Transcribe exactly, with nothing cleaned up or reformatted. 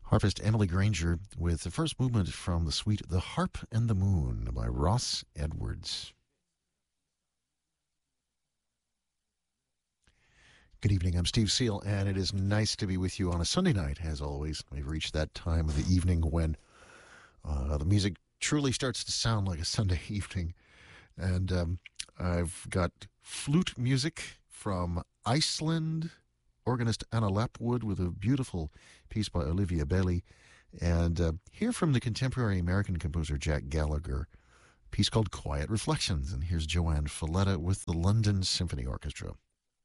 Harpist Emily Granger with the first movement from the suite The Harp and the Moon by Ross Edwards. Good evening, I'm Steve Seal, and it is nice to be with you on a Sunday night, as always. We've reached that time of the evening when uh, the music truly starts to sound like a Sunday evening. And um, I've got flute music from Iceland, organist Anna Lapwood with a beautiful piece by Olivia Bailey, and uh, hear from the contemporary American composer Jack Gallagher, a piece called Quiet Reflections. And here's Joanne Falletta with the London Symphony Orchestra.